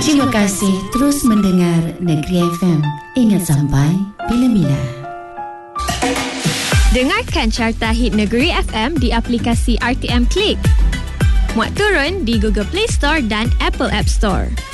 Terima kasih terus mendengar Negeri FM. Ingat sampai bila-bila. Dengarkan Carta Hit Negeri FM di aplikasi RTM Klik. Muat turun di Google Play Store dan Apple App Store.